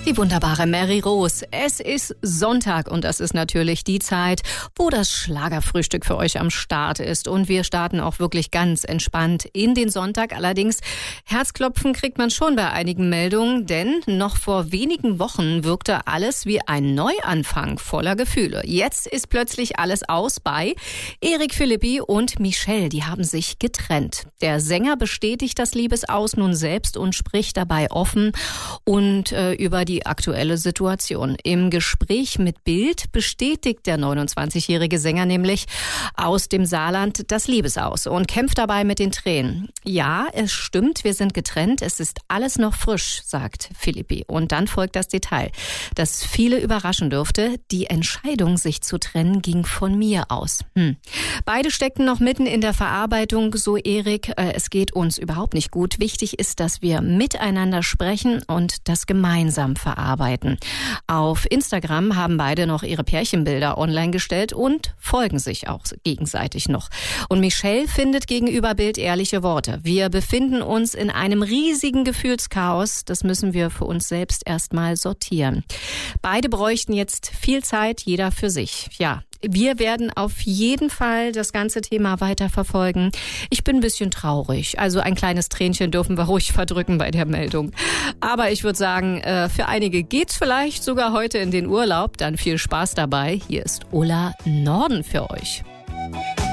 Die wunderbare Mary Rose. Es ist Sonntag und das ist natürlich die Zeit, wo das Schlagerfrühstück für euch am Start ist. Und wir starten auch wirklich ganz entspannt in den Sonntag. Allerdings, Herzklopfen kriegt man schon bei einigen Meldungen, denn noch vor wenigen Wochen wirkte alles wie ein Neuanfang voller Gefühle. Jetzt ist plötzlich alles aus bei Eric Philippi und Michelle. Die haben sich getrennt. Der Sänger bestätigt das Liebesaus nun selbst und spricht dabei offen und über die aktuelle Situation. Im Gespräch mit Bild bestätigt der 29-jährige Sänger nämlich aus dem Saarland das Liebesaus und kämpft dabei mit den Tränen. Ja, es stimmt, wir sind getrennt, es ist alles noch frisch, sagt Philippi. Und dann folgt das Detail, das viele überraschen dürfte. Die Entscheidung, sich zu trennen, ging von mir aus. Beide steckten noch mitten in der Verarbeitung, so Erik. Es geht uns überhaupt nicht gut. Wichtig ist, dass wir miteinander sprechen und das gemeinsam verarbeiten. Auf Instagram haben beide noch ihre Pärchenbilder online gestellt und folgen sich auch gegenseitig noch. Und Michelle findet gegenüber Bild ehrliche Worte. Wir befinden uns in einem riesigen Gefühlschaos. Das müssen wir für uns selbst erstmal sortieren. Beide bräuchten jetzt viel Zeit, jeder für sich. Ja, wir werden auf jeden Fall das ganze Thema weiter verfolgen. Ich bin ein bisschen traurig. Also ein kleines Tränchen dürfen wir ruhig verdrücken bei der Meldung. Aber ich würde sagen, für einige geht's vielleicht sogar heute in den Urlaub. Dann viel Spaß dabei. Hier ist Ulla Norden für euch.